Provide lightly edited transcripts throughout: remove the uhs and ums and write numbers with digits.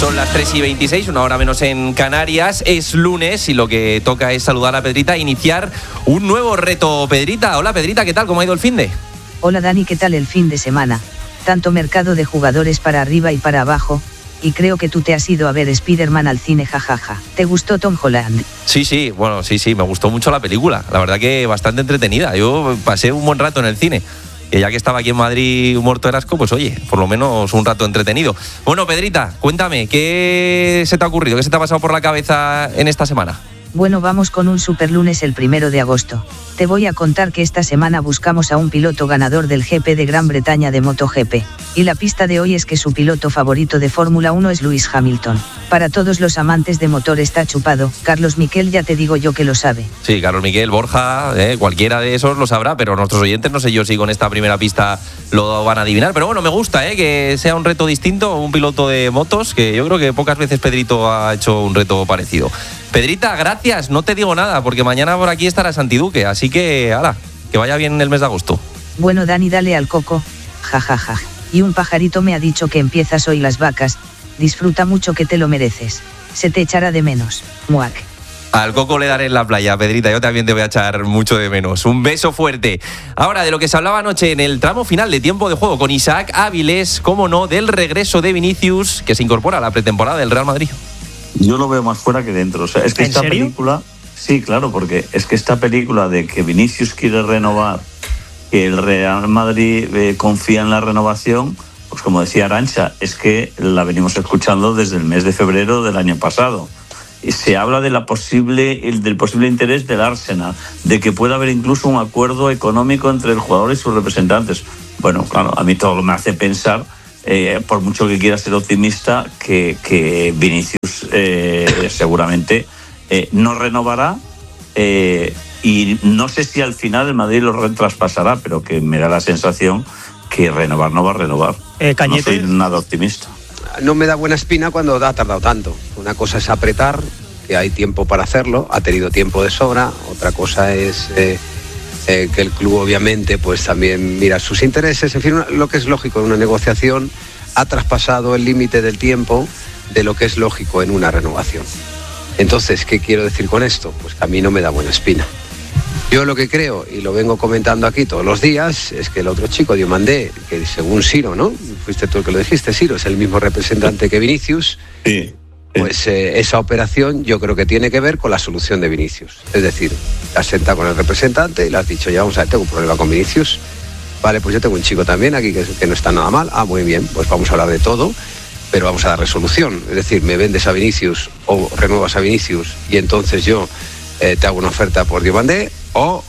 Son las 3:26, una hora menos en Canarias. Es lunes y lo que toca es saludar a Pedrita e iniciar un nuevo reto. Pedrita, hola Pedrita, ¿qué tal? ¿Cómo ha ido el finde? Hola Dani, ¿qué tal el fin de semana? Tanto mercado de jugadores para arriba y para abajo, y creo que tú te has ido a ver Spider-Man al cine, jajaja. ¿Te gustó Tom Holland? Sí, bueno, sí, me gustó mucho la película. La verdad que bastante entretenida. Yo pasé un buen rato en el cine. Y ya que estaba aquí en Madrid muerto de asco, pues oye, por lo menos un rato entretenido. Bueno, Pedrita, cuéntame, ¿qué se te ha ocurrido? ¿Qué se te ha pasado por la cabeza en esta semana? Bueno, vamos con un super lunes el 1 de agosto. Te voy a contar que esta semana buscamos a un piloto ganador del GP de Gran Bretaña de MotoGP. Y la pista de hoy es que su piloto favorito de Fórmula 1 es Lewis Hamilton. Para todos los amantes de motor está chupado. Carlos Miquel, ya te digo yo que lo sabe. Sí, Carlos Miquel, Borja, cualquiera de esos lo sabrá, pero nuestros oyentes no sé yo si con esta primera pista lo van a adivinar. Pero bueno, me gusta que sea un reto distinto, un piloto de motos, que yo creo que pocas veces Pedrito ha hecho un reto parecido. Pedrita, gracias, no te digo nada, porque mañana por aquí estará Santiduque, así que, hala, que vaya bien el mes de agosto. Bueno, Dani, dale al coco, jajaja. Y un pajarito me ha dicho que empiezas hoy las vacas, disfruta mucho que te lo mereces, se te echará de menos, muac. Al coco le daré en la playa, Pedrita, yo también te voy a echar mucho de menos. Un beso fuerte. Ahora, de lo que se hablaba anoche en el tramo final de tiempo de juego con Isaac Áviles, cómo no, del regreso de Vinicius, que se incorpora a la pretemporada del Real Madrid. Yo lo veo más fuera que dentro. O sea, es que esta película, sí, claro, porque es que esta película de que Vinicius quiere renovar, que el Real Madrid confía en la renovación, pues como decía Arantxa, es que la venimos escuchando desde el mes de febrero del año pasado. Y se habla de del posible interés del Arsenal, de que pueda haber incluso un acuerdo económico entre el jugador y sus representantes. Bueno, claro, a mí todo me hace pensar, por mucho que quiera ser optimista, que Vinicius seguramente no renovará, y no sé si al final el Madrid lo traspasará, pero que me da la sensación que renovar no va a renovar. Cañete. No soy nada optimista. No me da buena espina cuando ha tardado tanto. Una cosa es apretar, que hay tiempo para hacerlo, ha tenido tiempo de sobra. Otra cosa es que el club obviamente pues también mira sus intereses. En fin, lo que es lógico en una negociación, ha traspasado el límite del tiempo de lo que es lógico en una renovación. Entonces, ¿qué quiero decir con esto? Pues que a mí no me da buena espina. Yo lo que creo, y lo vengo comentando aquí todos los días, es que el otro chico, Diomandé, que según Ciro, ¿no? Fuiste tú el que lo dijiste, Ciro, es el mismo representante que Vinicius. Sí. Pues esa operación yo creo que tiene que ver con la solución de Vinicius. Es decir, te has sentado con el representante y le has dicho, ya vamos a ver, tengo un problema con Vinicius. Vale, pues yo tengo un chico también aquí que no está nada mal. Ah, muy bien, pues vamos a hablar de todo, pero vamos a dar resolución. Es decir, me vendes a Vinicius o renuevas a Vinicius y entonces yo te hago una oferta por Diomandé, o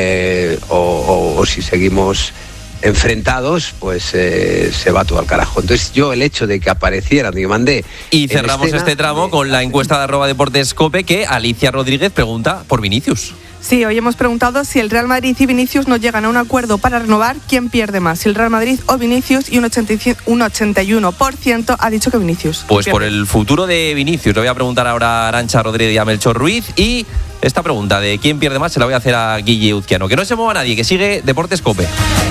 si seguimos enfrentados, pues se va todo al carajo. Entonces yo, el hecho de que apareciera Diomandé... Y cerramos este tramo con la encuesta de @deportescope, que Alicia Rodríguez pregunta por Vinicius. Sí, hoy hemos preguntado si el Real Madrid y Vinicius no llegan a un acuerdo para renovar, ¿quién pierde más? Si el Real Madrid o Vinicius, y un 81% ha dicho que Vinicius. Pues por el futuro de Vinicius le voy a preguntar ahora a Arantxa Rodríguez y a Melchor Ruiz, y esta pregunta de quién pierde más se la voy a hacer a Guille Uzquiano. Que no se mueva nadie, que sigue Deportes Cope.